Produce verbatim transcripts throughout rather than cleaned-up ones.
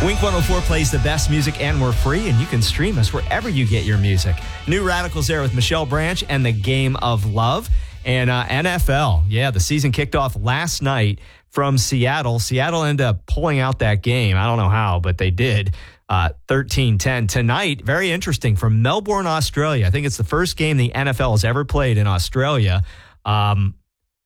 Wink one oh four plays the best music, and we're free, and you can stream us wherever you get your music. New Radicals there with Michelle Branch and the Game of Love. And uh, N F L, yeah, the season kicked off last night from Seattle. Seattle ended up pulling out that game. I don't know how, but they did. Uh, thirteen ten. Tonight, very interesting, from Melbourne, Australia. I think it's the first game the N F L has ever played in Australia. Um,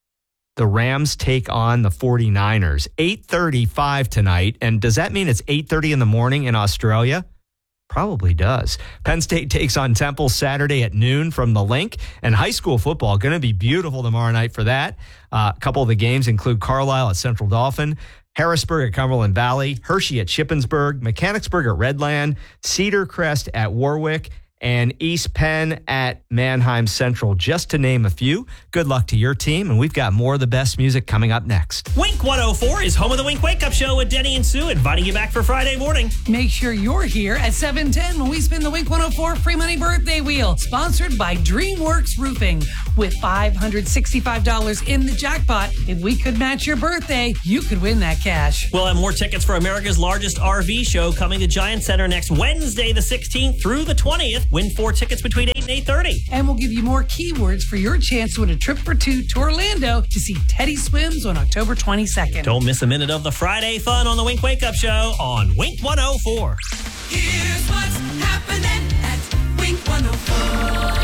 the Rams take on the forty-niners. eight thirty-five tonight. And does that mean it's eight thirty in the morning in Australia? Probably does. Penn State takes on Temple Saturday at noon from the Link. And high school football, going to be beautiful tomorrow night for that. Uh, a couple of the games include Carlisle at Central Dauphin, Harrisburg at Cumberland Valley, Hershey at Shippensburg, Mechanicsburg at Redland, Cedar Crest at Warwick, and East Penn at Mannheim Central, just to name a few. Good luck to your team, and we've got more of the best music coming up next. Wink one oh four is home of the Wink Wake Up Show with Denny and Sue, inviting you back for Friday morning. Make sure you're here at seven ten when we spin the Wink one oh four Free Money Birthday Wheel, sponsored by DreamWorks Roofing. With five hundred sixty-five dollars in the jackpot, if we could match your birthday, you could win that cash. We'll have more tickets for America's largest R V show coming to Giant Center next Wednesday, the sixteenth through the twentieth. Win four tickets between eight and eight thirty. And we'll give you more keywords for your chance to win a trip for two to Orlando to see Teddy Swims on October twenty-second. Don't miss a minute of the Friday fun on the Wink Wake Up Show on Wink one oh four. Here's what's happening at Wink one oh four.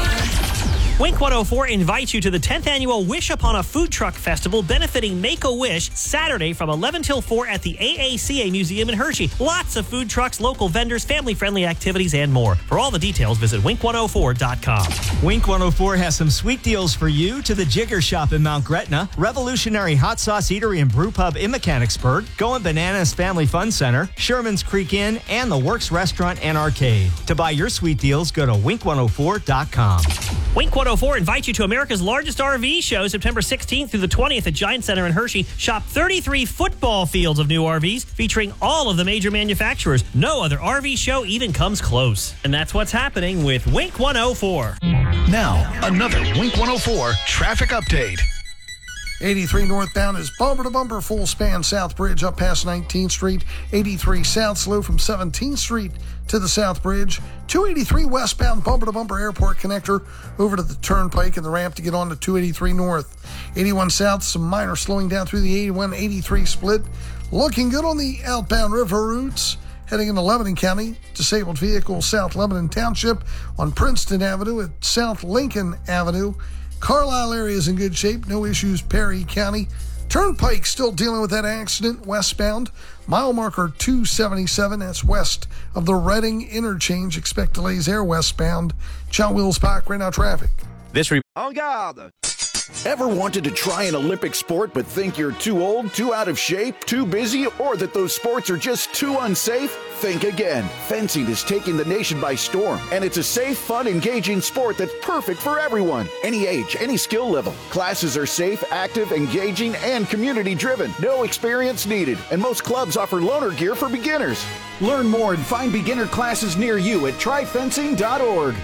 Wink one oh four invites you to the tenth annual Wish Upon a Food Truck Festival benefiting Make-A-Wish Saturday from eleven till four at the A A C A Museum in Hershey. Lots of food trucks, local vendors, family-friendly activities, and more. For all the details, visit wink one oh four dot com. Wink one oh four has some sweet deals for you. To the Jigger Shop in Mount Gretna, Revolutionary Hot Sauce Eatery and Brew Pub in Mechanicsburg, Going Bananas Family Fun Center, Sherman's Creek Inn, and the Works Restaurant and Arcade. To buy your sweet deals, go to wink one oh four dot com. Wink one oh four invites you to America's largest R V show, September sixteenth through the twentieth at Giant Center in Hershey. Shop thirty-three football fields of new R Vs featuring all of the major manufacturers. No other R V show even comes close. And that's what's happening with Wink one oh four. Now, another Wink one oh four traffic update. eighty-three northbound is bumper to bumper, full span South Bridge up past nineteenth Street. eighty-three south slow from seventeenth Street to the South Bridge. two eighty-three westbound bumper to bumper airport connector over to the turnpike and the ramp to get on to two eighty-three north. eighty-one south, some minor slowing down through the eighty-one eighty-three split. Looking good on the outbound river routes. Heading into Lebanon County, disabled vehicle South Lebanon Township on Princeton Avenue at South Lincoln Avenue. Carlisle area is in good shape, no issues Perry County. Turnpike still dealing with that accident westbound. Mile marker two seventy-seven, that's west of the Reading interchange. Expect delays there westbound. John Wills Park, right now traffic. This re- En garde! Ever wanted to try an Olympic sport but think you're too old, too out of shape, too busy, or that those sports are just too unsafe? Think again. Fencing is taking the nation by storm, and it's a safe, fun, engaging sport that's perfect for everyone. Any age, any skill level. Classes are safe, active, engaging, and community-driven. No experience needed, and most clubs offer loaner gear for beginners. Learn more and find beginner classes near you at try fencing dot org.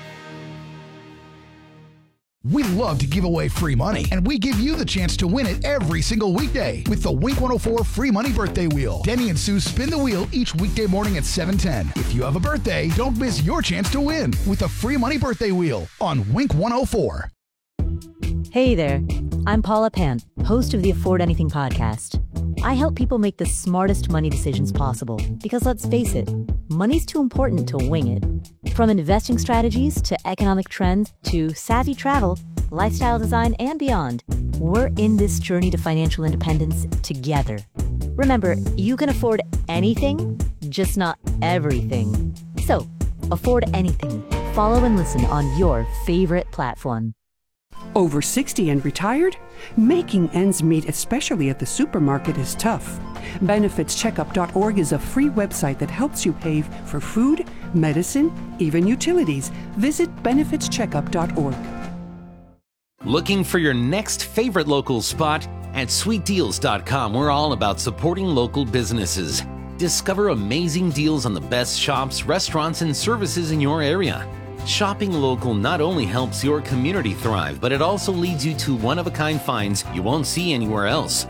We love to give away free money, and we give you the chance to win it every single weekday with the Wink one oh four Free Money Birthday Wheel. Denny and Sue spin the wheel each weekday morning at seven ten. If you have a birthday, don't miss your chance to win with the Free Money Birthday Wheel on Wink one oh four. Hey there, I'm Paula Pant, host of the Afford Anything podcast. I help people make the smartest money decisions possible because, let's face it, money's too important to wing it. From investing strategies to economic trends to savvy travel, lifestyle design, and beyond, we're in this journey to financial independence together. Remember, you can afford anything, just not everything. So, afford anything. Follow and listen on your favorite platform. Over sixty and retired? Making ends meet, especially at the supermarket, is tough. benefits checkup dot org is a free website that helps you pay for food, medicine, even utilities. Visit benefits checkup dot org. Looking for your next favorite local spot? At sweet deals dot com, we're all about supporting local businesses. Discover amazing deals on the best shops, restaurants, and services in your area. Shopping local not only helps your community thrive, but it also leads you to one-of-a-kind finds you won't see anywhere else.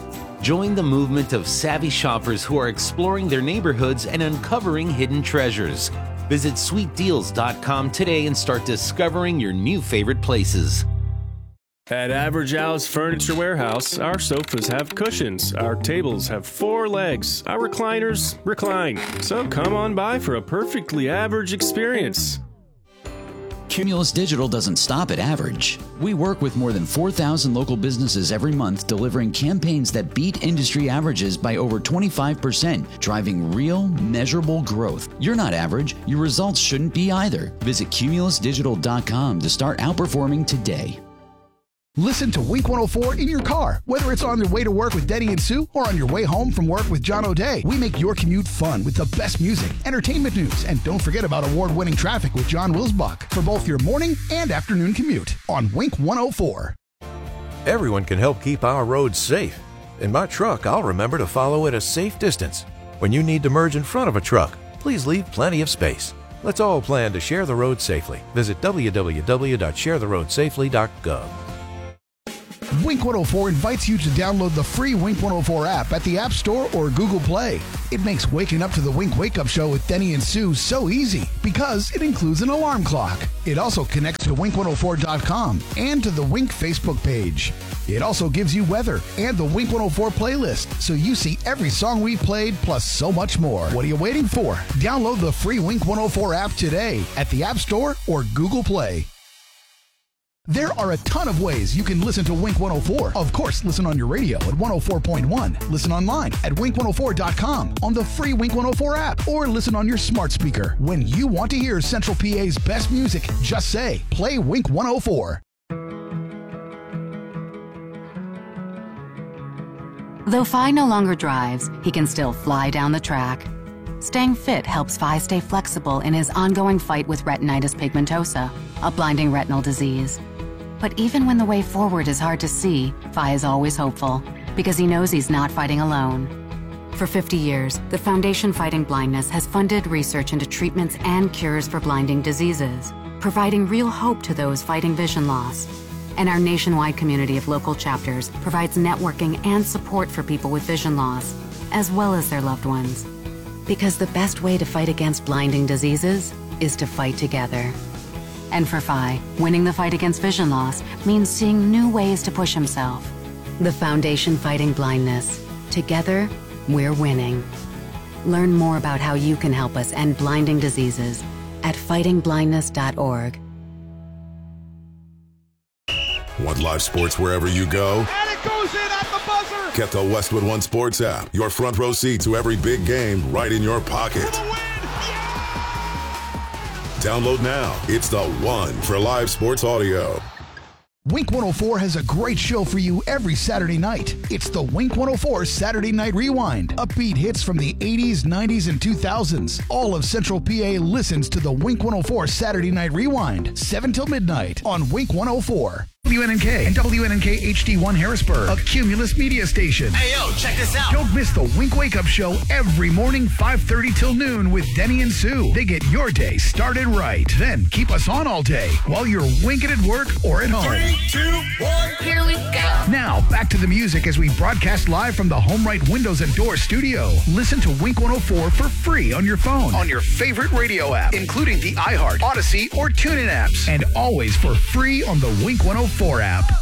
Join the movement of savvy shoppers who are exploring their neighborhoods and uncovering hidden treasures. Visit sweet deals dot com today and start discovering your new favorite places. At Average Al's Furniture Warehouse, our sofas have cushions, our tables have four legs, our recliners recline. So come on by for a perfectly average experience. Cumulus Digital doesn't stop at average. We work with more than four thousand local businesses every month, delivering campaigns that beat industry averages by over twenty-five percent, driving real, measurable growth. You're not average. Your results shouldn't be either. Visit cumulus digital dot com to start outperforming today. Listen to Wink one oh four in your car, whether it's on your way to work with Denny and Sue or on your way home from work with John O'Day. We make your commute fun with the best music, entertainment news, and don't forget about award-winning traffic with John Wilsbach for both your morning and afternoon commute on Wink one oh four. Everyone can help keep our roads safe. In my truck, I'll remember to follow at a safe distance. When you need to merge in front of a truck, please leave plenty of space. Let's all plan to share the road safely. Visit w w w dot share the road safely dot gov. Wink one oh four invites you to download the free Wink one oh four app at the App Store or Google Play. It makes waking up to the Wink Wake Up Show with Denny and Sue so easy because it includes an alarm clock. It also connects to wink one oh four dot com and to the Wink Facebook page. It also gives you weather and the Wink one oh four playlist, so you see every song we've played plus so much more. What are you waiting for? Download the free Wink one oh four app today at the App Store or Google Play. There are a ton of ways you can listen to Wink one oh four. Of course, listen on your radio at one oh four point one. Listen online at wink one oh four dot com on the free Wink one oh four app, or listen on your smart speaker. When you want to hear Central P A's best music, just say, play Wink one oh four. Though Phi no longer drives, he can still fly down the track. Staying fit helps Phi stay flexible in his ongoing fight with retinitis pigmentosa, a blinding retinal disease. But even when the way forward is hard to see, Phi is always hopeful, because he knows he's not fighting alone. For fifty years, the Foundation Fighting Blindness has funded research into treatments and cures for blinding diseases, providing real hope to those fighting vision loss. And our nationwide community of local chapters provides networking and support for people with vision loss, as well as their loved ones. Because the best way to fight against blinding diseases is to fight together. And for Phi, winning the fight against vision loss means seeing new ways to push himself. The Foundation Fighting Blindness. Together, we're winning. Learn more about how you can help us end blinding diseases at fighting blindness dot org. Want live sports wherever you go? And it goes in at the buzzer! Get the Westwood One Sports app. Your front row seat to every big game right in your pocket. Download now. It's the one for live sports audio. Wink one oh four has a great show for you every Saturday night. It's the Wink one oh four Saturday Night Rewind. Upbeat hits from the eighties, nineties, and two thousands. All of Central P A listens to the Wink one oh four Saturday Night Rewind, seven till midnight on Wink one oh four. W N N K and W N N K H D one Harrisburg, a Cumulus media station. Hey, yo, check this out. Don't miss the Wink Wake Up Show every morning, five thirty till noon with Denny and Sue. They get your day started right. Then keep us on all day while you're winking at work or at home. Three, two, one, here we go. Now, back to the music as we broadcast live from the Home Right Windows and Door studio. Listen to Wink one oh four for free on your phone, on your favorite radio app, including the iHeart, Odyssey, or TuneIn apps, and always for free on the Wink one oh four app.